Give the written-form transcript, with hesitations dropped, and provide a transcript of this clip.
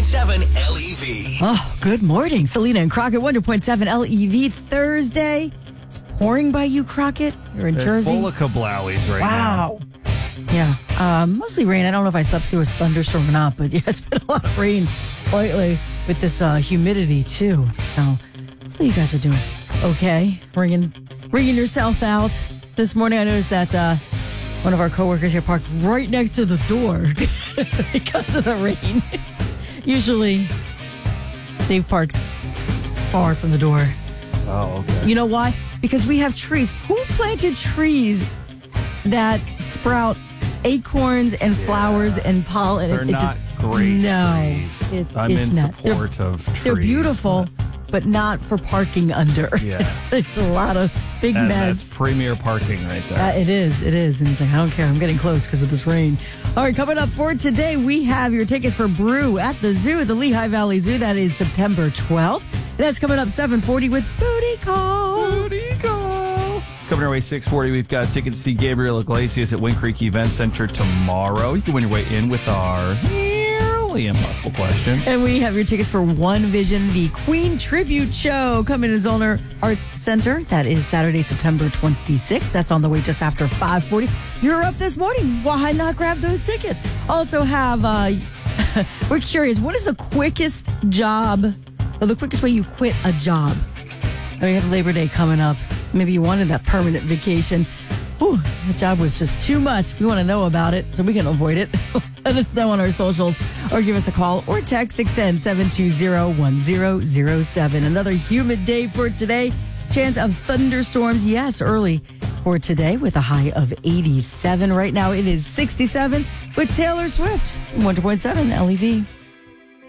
LEV. Oh, good morning. Selena and Crockett, 100.7 LEV Thursday. It's pouring by you, Crockett. You're in Jersey. It's full of kablowies right now. Wow. Yeah, mostly rain. I don't know if I slept through a thunderstorm or not, but yeah, it's been a lot of rain lately with this humidity too. So hopefully you guys are doing okay. Ringing yourself out. This morning I noticed that one of our coworkers here parked right next to the door because of the rain. Usually Dave parks far from the door. Oh, okay. You know why? Because we have trees. Who planted trees that sprout acorns and flowers and pollen? They're not great No, trees. I'm in not. support of trees. They're beautiful, but not for parking under. Yeah. It's a lot of big And mess. that's premier parking right there. It is. And it's like, I don't care. I'm getting close because of this rain. All right, coming up for today, we have your tickets for Brew at the Zoo, the Lehigh Valley Zoo. That is September 12th. That's coming up 7:40 with Booty Call. Booty Call. Coming our way 6:40, we've got tickets to see Gabriel Iglesias at Wind Creek Event Center tomorrow. You can win your way in with our nearly impossible question. And we have your tickets for One Vision, the Queen Tribute Show, coming to Zollner Arts Center. That is Saturday, September 26th. That's on the way just after 5:40. You're up this morning. Why not grab those tickets? Also have, we're curious, what is the quickest job, or the quickest way you quit a job? I mean, we have Labor Day coming up. Maybe you wanted that permanent vacation. Ooh, the job was just too much. We want to know about it so we can avoid it. Let us know on our socials or give us a call or text 610-720-1007. Another humid day for today. Chance of thunderstorms, yes, early for today with a high of 87. Right now it is 67 with Taylor Swift, 100.7 LEV.